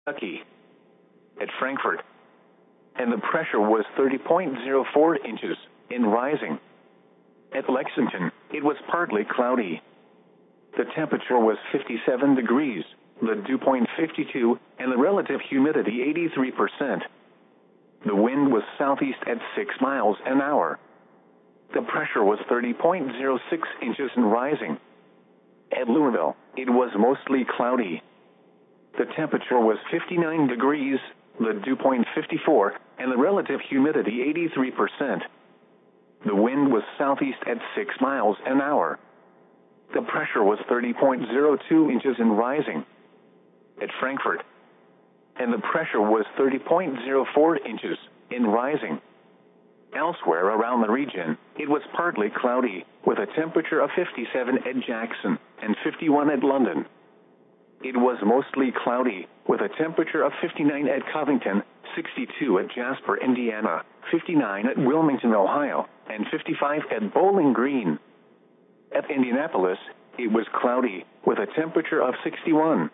Kentucky. At Frankfort. And the pressure was 30.04 inches, and rising. At Lexington, it was partly cloudy. The temperature was 57 degrees, the dew point 52, and the relative humidity 83%. The wind was southeast at 6 miles an hour. The pressure was 30.06 inches and rising. At Louisville, it was mostly cloudy. The temperature was 59 degrees, the dew point 54, and the relative humidity 83%. The wind was southeast at 6 miles an hour. The pressure was 30.02 inches and rising. At Frankfort. And the pressure was 30.04 inches, and rising. Elsewhere around the region, it was partly cloudy, with a temperature of 57 at Jackson, and 51 at London. It was mostly cloudy, with a temperature of 59 at Covington, 62 at Jasper, Indiana, 59 at Wilmington, Ohio, and 55 at Bowling Green. At Indianapolis, it was cloudy, with a temperature of 61.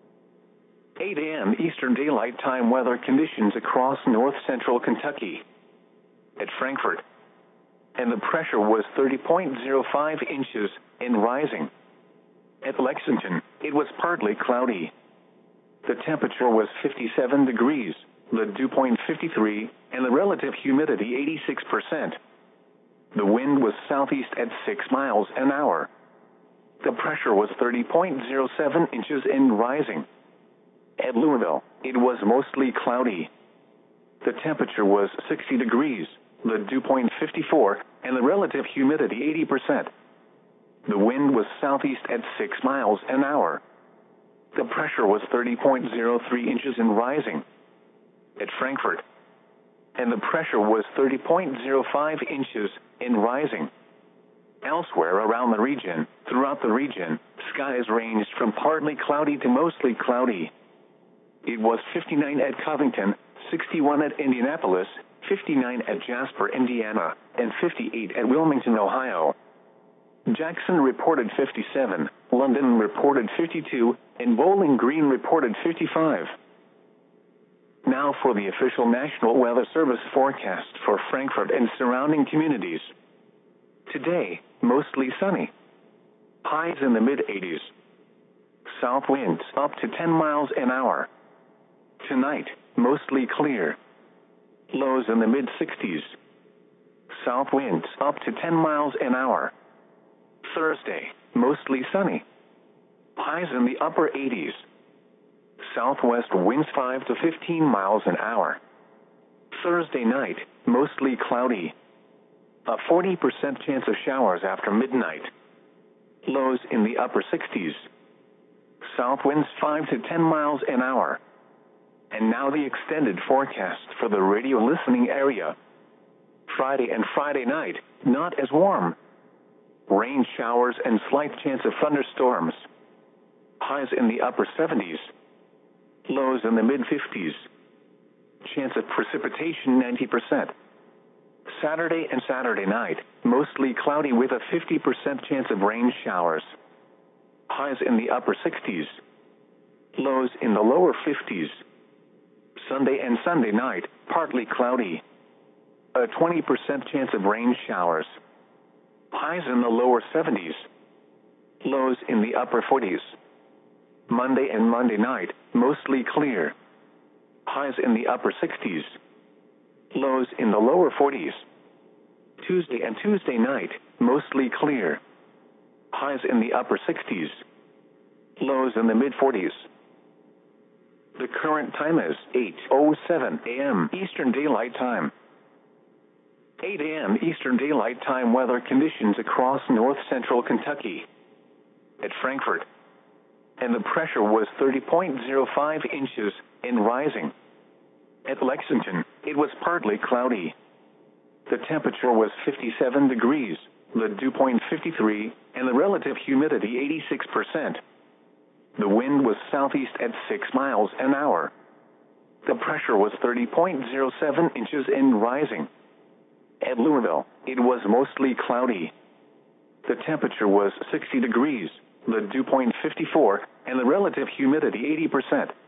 8 a.m. Eastern Daylight Time weather conditions across north-central Kentucky. At Frankfort. And the pressure was 30.05 inches, and rising. At Lexington, it was partly cloudy. The temperature was 57 degrees, the dew point 53, and the relative humidity 86%. The wind was southeast at 6 miles an hour. The pressure was 30.07 inches and rising. At Louisville, it was mostly cloudy. The temperature was 60 degrees, the dew point 54, and the relative humidity 80%. The wind was southeast at 6 miles an hour. The pressure was 30.03 inches and rising. At Frankfort. And the pressure was 30.05 inches and rising. Elsewhere around the region, throughout the region, skies ranged from partly cloudy to mostly cloudy. It was 59 at Covington, 61 at Indianapolis, 59 at Jasper, Indiana, and 58 at Wilmington, Ohio. Jackson reported 57, London reported 52, and Bowling Green reported 55. Now for the official National Weather Service forecast for Frankfort and surrounding communities. Today, mostly sunny. Highs in the mid-80s. South winds up to 10 miles an hour. Tonight, mostly clear. Lows in the mid-60s. South winds up to 10 miles an hour. Thursday, mostly sunny. Highs in the upper 80s. Southwest winds 5 to 15 miles an hour. Thursday night, mostly cloudy. A 40% chance of showers after midnight. Lows in the upper 60s. South winds 5 to 10 miles an hour. And now the extended forecast for the radio listening area. Friday and Friday night, not as warm. Rain showers and slight chance of thunderstorms. Highs in the upper 70s. Lows in the mid-50s. Chance of precipitation 90%. Saturday and Saturday night, mostly cloudy with a 50% chance of rain showers. Highs in the upper 60s. Lows in the lower 50s. Sunday and Sunday night, partly cloudy. A 20% chance of rain showers. Highs in the lower 70s. Lows in the upper 40s. Monday and Monday night, mostly clear. Highs in the upper 60s. Lows in the lower 40s. Tuesday and Tuesday night, mostly clear. Highs in the upper 60s. Lows in the mid-40s. The current time is 8:07 a.m. Eastern Daylight Time. 8 a.m. Eastern Daylight Time weather conditions across north-central Kentucky. At Frankfort. And the pressure was 30.05 inches, and rising. At Lexington, it was partly cloudy. The temperature was 57 degrees, the dew point 53, and the relative humidity 86%. The wind was southeast at 6 miles an hour. The pressure was 30.07 inches and rising. At Louisville, it was mostly cloudy. The temperature was 60 degrees, the dew point 54, and the relative humidity 80%.